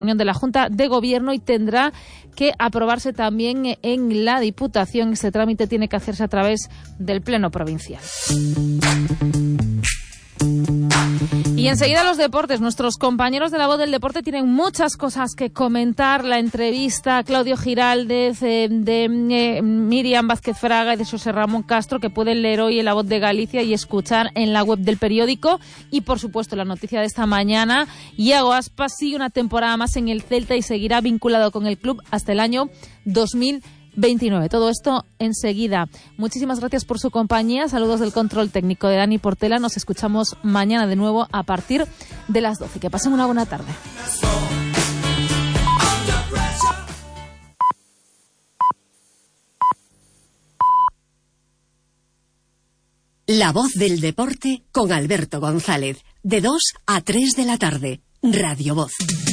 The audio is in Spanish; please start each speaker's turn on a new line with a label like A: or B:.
A: de la Junta de Gobierno y tendrá que aprobarse también en la Diputación. Este trámite tiene que hacerse a través del Pleno Provincial. Y enseguida los deportes. Nuestros compañeros de La Voz del Deporte tienen muchas cosas que comentar. La entrevista a Claudio Giraldez, de Miriam Vázquez Fraga y de José Ramón Castro, que pueden leer hoy en La Voz de Galicia y escuchar en la web del periódico. Y, por supuesto, la noticia de esta mañana. Iago Aspas sigue una temporada más en el Celta y seguirá vinculado con el club hasta el año 2029. Todo esto enseguida. Muchísimas gracias por su compañía. Saludos del control técnico de Dani Portela. Nos escuchamos mañana de nuevo a partir de las 12. Que pasen una buena tarde.
B: La Voz del Deporte con Alberto González. De 2 a 3 de la tarde. Radio Voz.